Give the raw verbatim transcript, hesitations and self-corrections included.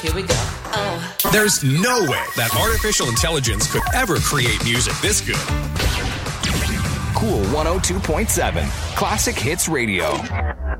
Here we go. Oh. There's no way that artificial intelligence could ever create music this good. Cool one oh two point seven, Classic Hits Radio.